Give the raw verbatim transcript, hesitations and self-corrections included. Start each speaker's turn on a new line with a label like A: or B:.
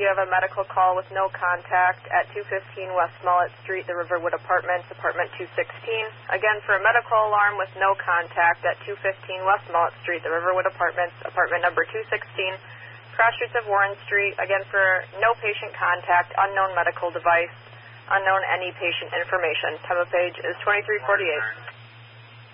A: You have a medical call with no contact at two fifteen West Smollett Street, the Riverwood Apartments, apartment two sixteen. Again, for a medical alarm with no contact at two fifteen West Smollett Street, the Riverwood Apartments, apartment number two sixteen. Cross streets of Warren Street. Again, for no patient contact, unknown medical device, unknown any patient information. Time of page is twenty-three forty-eight.